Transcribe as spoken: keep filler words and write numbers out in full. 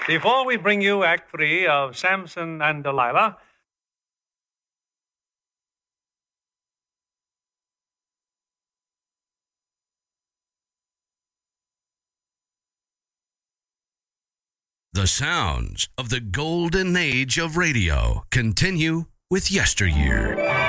Before we bring you Act Three of Samson and Delilah, the sounds of the golden age of radio continue with yesteryear.